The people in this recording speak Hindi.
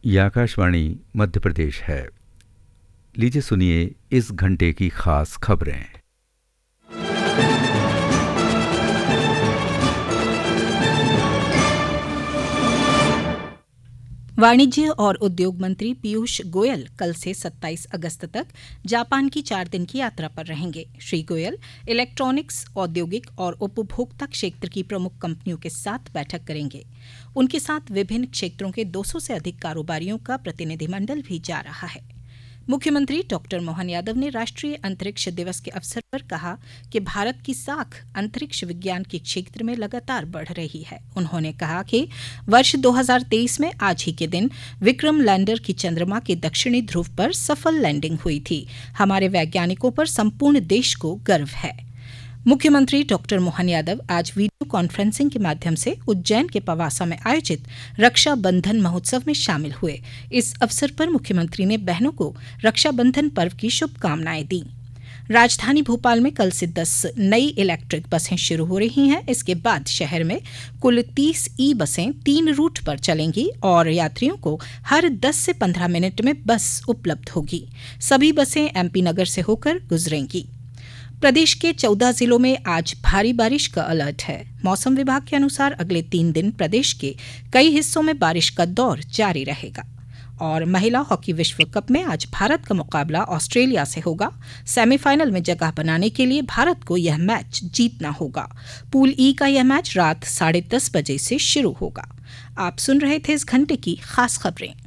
ये आकाशवाणी मध्य प्रदेश है। लीजिए सुनिए इस घंटे की खास खबरें। वाणिज्य और उद्योग मंत्री पीयूष गोयल कल से 27 अगस्त तक जापान की 4 दिन की यात्रा पर रहेंगे। श्री गोयल इलेक्ट्रॉनिक्स, औद्योगिक और उपभोक्ता क्षेत्र की प्रमुख कंपनियों के साथ बैठक करेंगे। उनके साथ विभिन्न क्षेत्रों के 200 से अधिक कारोबारियों का प्रतिनिधिमंडल भी जा रहा है। मुख्यमंत्री डॉक्टर मोहन यादव ने राष्ट्रीय अंतरिक्ष दिवस के अवसर पर कहा कि भारत की साख अंतरिक्ष विज्ञान के क्षेत्र में लगातार बढ़ रही है। उन्होंने कहा कि वर्ष 2023 में आज ही के दिन विक्रम लैंडर की चंद्रमा के दक्षिणी ध्रुव पर सफल लैंडिंग हुई थी। हमारे वैज्ञानिकों पर संपूर्ण देश को गर्व है। मुख्यमंत्री डॉक्टर मोहन यादव आज वीडियो कॉन्फ्रेंसिंग के माध्यम से उज्जैन के पवासा में आयोजित रक्षा बंधन महोत्सव में शामिल हुए। इस अवसर पर मुख्यमंत्री ने बहनों को रक्षा बंधन पर्व की शुभकामनाएं दी। राजधानी भोपाल में कल से 10 नई इलेक्ट्रिक बसें शुरू हो रही हैं। इसके बाद शहर में कुल 30 ई बसें 3 रूट पर चलेंगी और यात्रियों को हर 10 से 15 मिनट में बस उपलब्ध होगी। सभी बसें एमपी नगर से होकर गुजरेंगी। प्रदेश के 14 जिलों में आज भारी बारिश का अलर्ट है। मौसम विभाग के अनुसार अगले 3 दिन प्रदेश के कई हिस्सों में बारिश का दौर जारी रहेगा। और महिला हॉकी विश्व कप में आज भारत का मुकाबला ऑस्ट्रेलिया से होगा। सेमीफाइनल में जगह बनाने के लिए भारत को यह मैच जीतना होगा। पूल ई का यह मैच रात 10:30 बजे से शुरू होगा। आप सुन रहे थे इस घंटे की खास खबरें।